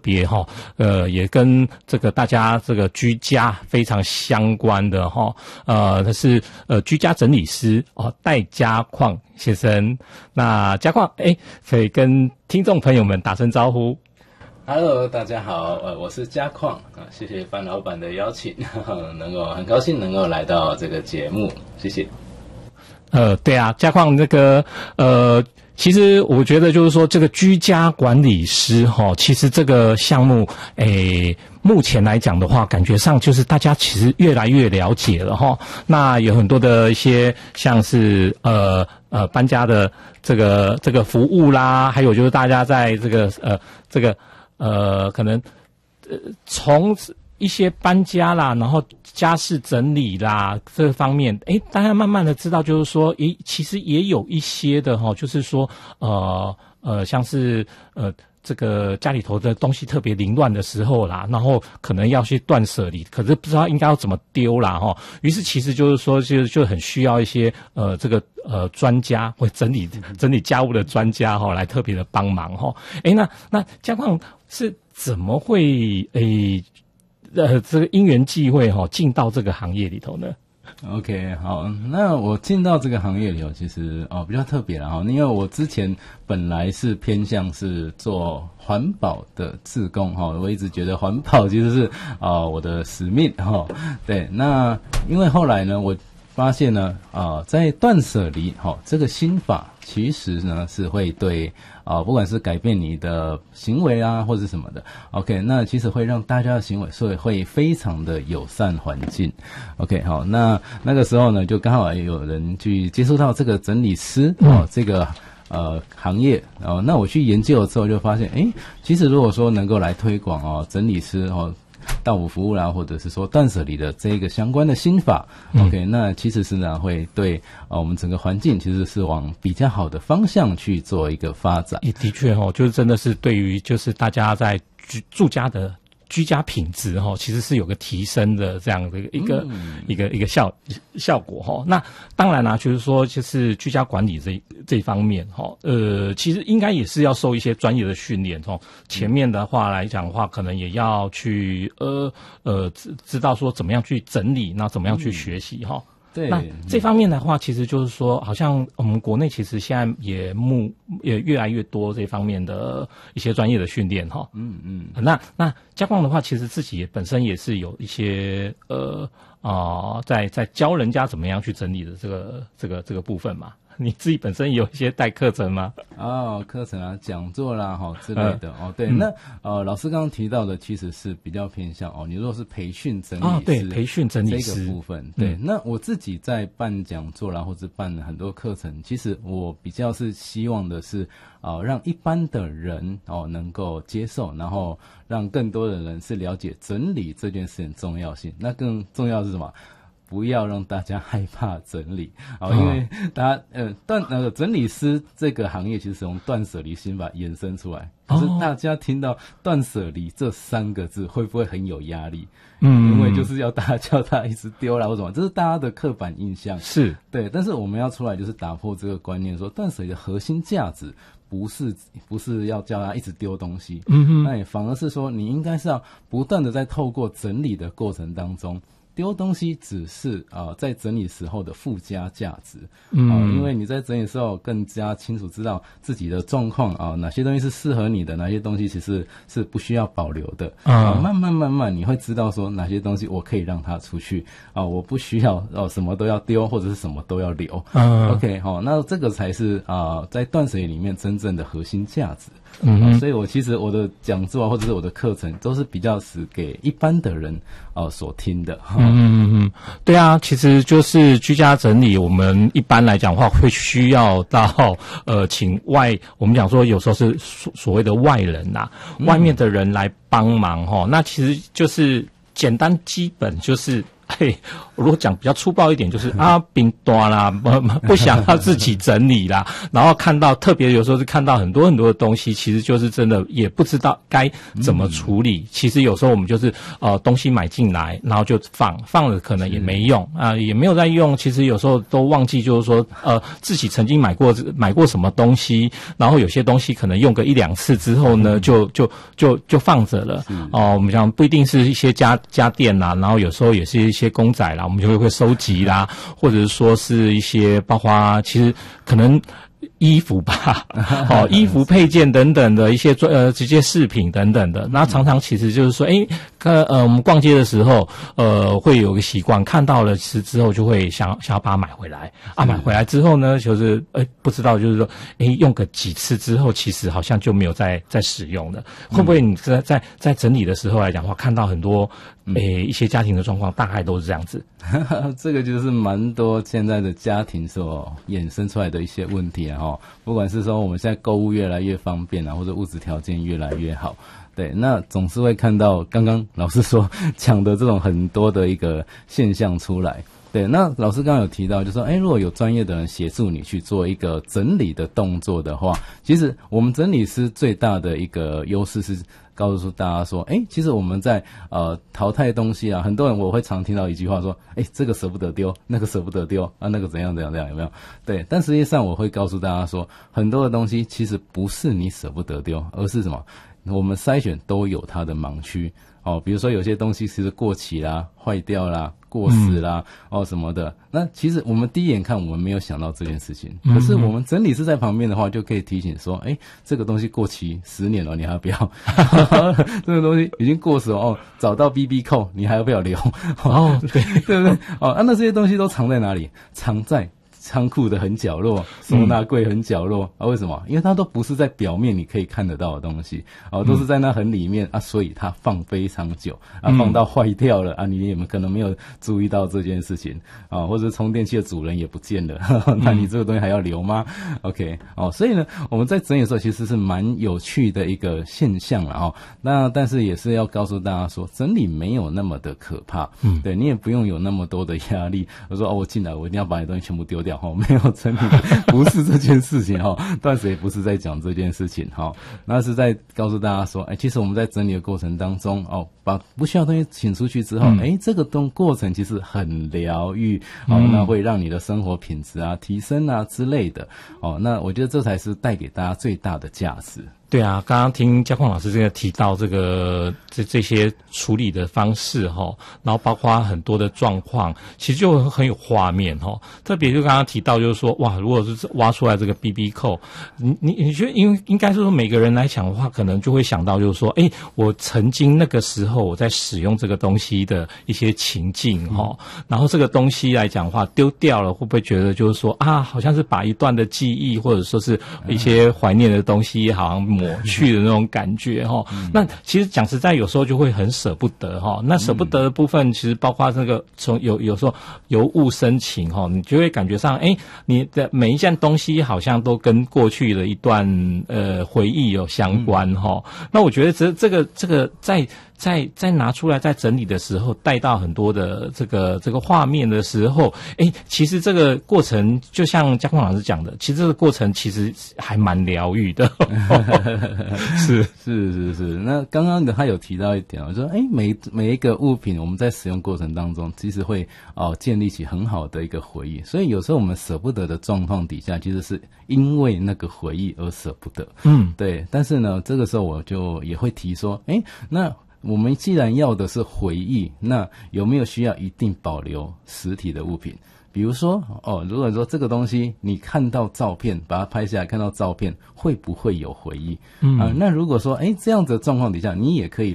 别哈，也跟这个大家这个居家非常相关的哈，他是居家整理师戴家矿先生。那家矿可以跟听众朋友们打声招呼。 Hello， 大家好，我是家矿啊，谢谢范老板的邀请，很高兴能够来到这个节目，谢谢。 对啊，家矿这个其实我觉得就是说这个居家管理师其实这个项目目前来讲的话，感觉上就是大家其实越来越了解了那有很多的一些像是搬家的这个服务啦，还有就是大家在这个可能从一些搬家啦，然后家事整理啦这方面，大家慢慢的知道，就是说，其实也有一些的就是说，像是这个家里头的东西特别凌乱的时候啦，然后可能要去断舍离，可是不知道应该要怎么丢啦于是其实就是说，就很需要一些这个专家或整理家务的专家来特别的帮忙那家矿是怎么会这个因缘际会进到这个行业里头呢 ？OK， 好，那我进到这个行业里其实比较特别啦因为我之前本来是偏向是做环保的志工我一直觉得环保其实是我的使命对，那因为后来呢，我发现呢在断舍离这个心法其实呢是会对不管是改变你的行为啊或者什么的 OK， 那其实会让大家的行为所以会非常的友善环境 OK， 好，那个时候呢就刚好有人去接触到这个整理师这个行业那我去研究了之后就发现其实如果说能够来推广整理师到府服务啦，或者是说断舍离的这个相关的心法，OK， 那其实是呢会对我们整个环境其实是往比较好的方向去做一个发展。 的确就是真的是对于就是大家在住家的居家品质其实是有个提升的这样的一个效果那当然啦，就是说就是居家管理这方面其实应该也是要受一些专业的训练前面的话来讲的话，可能也要去知道说怎么样去整理，那怎么样去学习对， 那这方面的话，其实就是说，好像我们国内其实现在也越来越多这方面的一些专业的训练那家矿的话，其实自己本身也是有一些在教人家怎么样去整理的这个部分嘛。你自己本身有一些带课程吗？ 课程啊，讲座啦，之类的对。那老师刚刚提到的其实是比较偏向你如果是培训整理师， 对，培训整理师这个部分，对。那我自己在办讲座啦，或者办很多课程，其实我比较是希望的是让一般的人能够接受，然后让更多的人是了解整理这件事情重要性。那更重要的是什么？不要让大家害怕整理因为大家整理师这个行业其实是从断舍离心法延伸出来，可是大家听到断舍离这3个字会不会很有压力？因为就是要大家叫他一直丢啦或什么，这是大家的刻板印象， 是对。 但是我们要出来就是打破这个观念，说断舍离的核心价值不是要叫他一直丢东西，那也反而是说你应该是要不断的在透过整理的过程当中，丢东西只是在整理时候的附加价值因为你在整理的时候更加清楚知道自己的状况哪些东西是适合你的，哪些东西其实是不需要保留的慢慢你会知道说哪些东西我可以让它出去我不需要什么都要丢或者是什么都要留OK 那这个才是在断舍离里面真正的核心价值所以我其实我的讲座或者是我的课程都是比较是给一般的人所听的对啊，其实就是居家整理，我们一般来讲的话会需要到请我们讲说有时候是所谓的外人外面的人来帮忙那其实就是简单基本就是如果讲比较粗暴一点，就是饼端啦，不想要自己整理啦，然后看到特别有时候是看到很多很多的东西，其实就是真的也不知道该怎么处理。其实有时候我们就是东西买进来，然后就放了，可能也没用也没有在用。其实有时候都忘记，就是说自己曾经买过什么东西，然后有些东西可能用个一两次之后呢，就放着了。我们讲不一定是一些家电啦，然后有时候也是一些公仔啦，我们就会收集啦，或者是说是一些包括其实可能衣服吧，衣服配件等等的一些这些饰品等等的。那常常其实就是说，我们逛街的时候，会有个习惯，看到了之后就会想要把它买回来买回来之后呢，就是不知道就是说，用个几次之后，其实好像就没有再使用了。会不会你在整理的时候来讲的话，看到很多一些家庭的状况，大概都是这样子？ 这个就是蛮多现在的家庭所衍生出来的一些问题不管是说我们现在购物越来越方便或者物质条件越来越好，对，那总是会看到刚刚老师说讲的这种很多的一个现象出来。对，那老师刚刚有提到，就是说，如果有专业的人协助你去做一个整理的动作的话，其实我们整理师最大的一个优势是告诉大家说，其实我们在淘汰东西很多人我会常听到一句话说，这个舍不得丢，那个舍不得丢那个怎样有没有？对，但实际上我会告诉大家说，很多的东西其实不是你舍不得丢，而是什么？我们筛选都有它的盲区比如说有些东西其实过期啦、坏掉啦、过时啦什么的，那其实我们第一眼看我们没有想到这件事情，可是我们整理师在旁边的话就可以提醒说，这个东西过期10年了，你还要不要？这个东西已经过时了找到 BB 扣，你还要不要留？对对不对？那这些东西都藏在哪里？藏在仓库的很角落，收纳柜很角落为什么？因为它都不是在表面你可以看得到的东西都是在那很里面所以它放非常久放到坏掉了你也可能没有注意到这件事情或者充电器的主人也不见了那你这个东西还要留吗？OK 所以呢，我们在整理的时候其实是蛮有趣的一个现象了那但是也是要告诉大家说，整理没有那么的可怕对，你也不用有那么多的压力。我说我进来我一定要把你东西全部丢掉没有整理，不是这件事情断舍也不是在讲这件事情那是在告诉大家说，其实我们在整理的过程当中把不需要的东西请出去之后这个过程其实很疗愈那会让你的生活品质提升之类的那我觉得这才是带给大家最大的价值。 对啊，刚刚听嘉矿老师这个提到这些处理的方式然后包括很多的状况，其实就很有画面特别就刚刚提到就是说，哇，如果是挖出来这个 BB 扣，你觉得应该是说每个人来讲的话，可能就会想到就是说，我曾经那个时候我在使用这个东西的一些情境然后这个东西来讲的话丢掉了，会不会觉得就是说好像是把一段的记忆或者说是一些怀念的东西好像抹去的那种感觉那其实讲实在有时候就会很舍不得那舍不得的部分其实包括那个从有时候由物生情你就会感觉上你的每一件东西好像都跟过去的一段回忆有相关那我觉得这个在拿出来在整理的时候带到很多的这个画面的时候其实这个过程就像嘉矿老师讲的，其实这个过程其实还蛮疗愈的是那刚刚他有提到一点我说每一个物品我们在使用过程当中其实会建立起很好的一个回忆，所以有时候我们舍不得的状况底下其实是因为那个回忆而舍不得对，但是呢这个时候我就也会提说那我们既然要的是回忆，那有没有需要一定保留实体的物品？比如说如果说这个东西你看到照片，把它拍下来看到照片，会不会有回忆那如果说这样子的状况底下，你也可以